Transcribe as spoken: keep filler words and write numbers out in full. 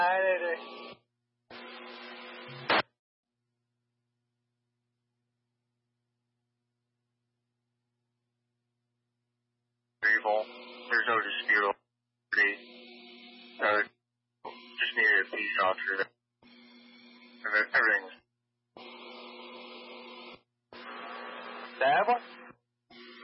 There's no dispute. Uh, just needed a peace officer. And everything's... That one?